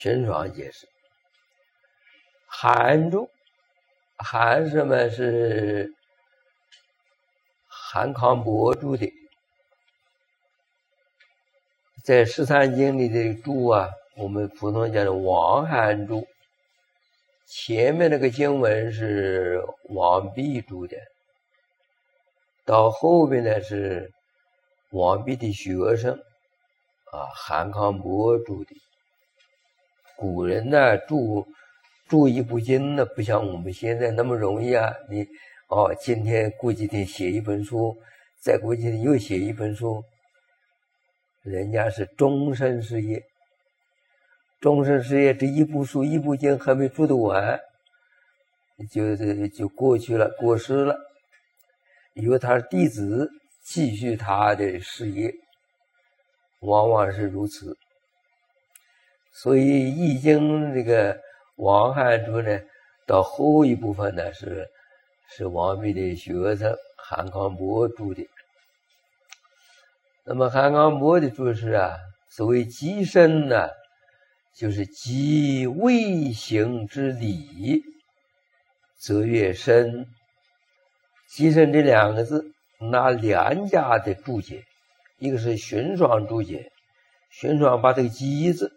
玄奘解释。韩注，韩什么是韩康伯注的，在十三经里的注啊，我们普通讲的王韩注，前面那个经文是王弼注的，到后边呢是王弼的学生韩康伯注的。古人呢注一部经呢，不像我们现在那么容易啊！你今天过几天写一本书，再过几天又写一本书，人家是终身事业。终身事业，这一部书一部经还没注得完，就过去了，过世了，由他弟子继续他的事业，往往是如此。所以《易经》这个王韩注呢，到后一部分呢是王弼的学生韩康伯注的。那么韩康伯的注释啊，所谓积身呢，就是积未行之理，则越深。积身这两个字，拿两家的注解，一个是荀爽注解，荀爽把这个积字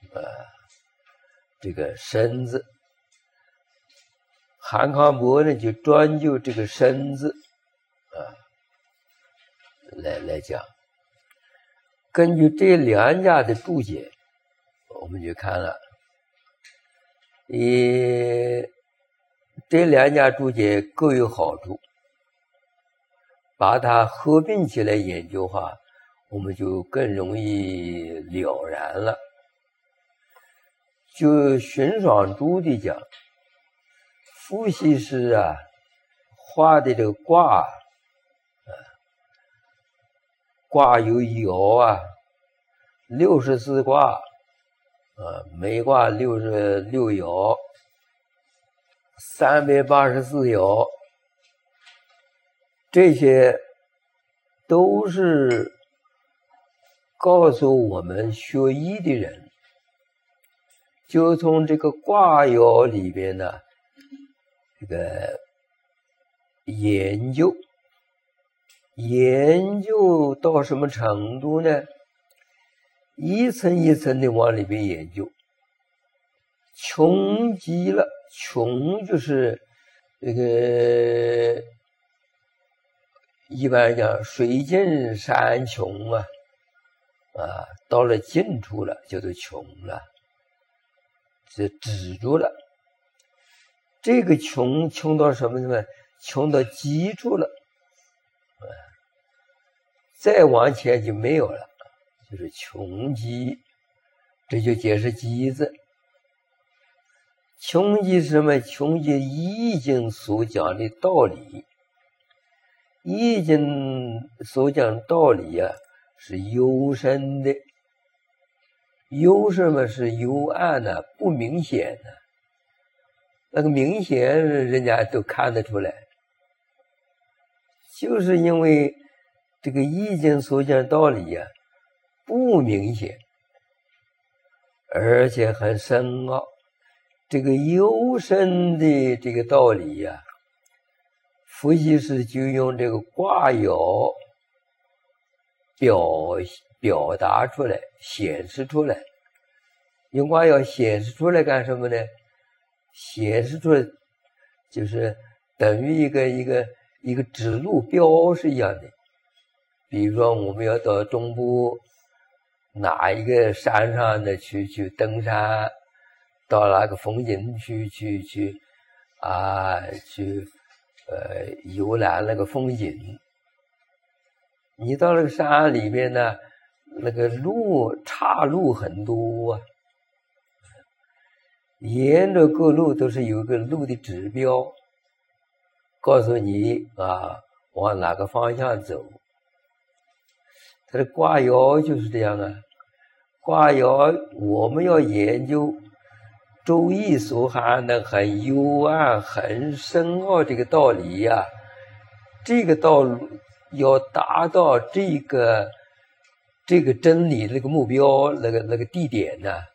这个身字，韩康伯呢就专就这个身字来讲。根据这两家的注解，我们就看了，这两家注解各有好处，把它合并起来研究的话，我们就更容易了然了。就荀爽注的讲，伏羲氏画的这个卦卦有爻64卦每卦66爻，384爻，这些都是告诉我们学医的人，就从这个卦爻里边呢，这个研究到什么程度呢？一层一层的往里边研究，穷极了，穷就是这个一般讲水尽山穷到了尽处了，叫做穷了，这止住了。这个穷到什么呢？穷到极处了，再往前就没有了，就是穷极，这就解释极字。穷极是什么？穷极易经所讲的道理。易经所讲道理是幽深的，幽什么是幽暗不明显的。那个明显人家都看得出来，就是因为这个易经所讲道理不明显，而且很深奥。这个幽深的这个道理伏羲氏就用这个卦爻表达出来，显示出来。用卦爻显示出来干什么呢？显示出来就是等于一个指路标是一样的。比如说我们要到中部哪一个山上的去登山，到哪个风景区去游览那个风景。你到那个山里面呢，那个岔路很多沿着各路都是有一个路的指标，告诉你往哪个方向走。它的卦爻就是这样卦爻我们要研究周易所含的很幽暗很深奥这个道理这个道理要达到这个真理那个目标那个地点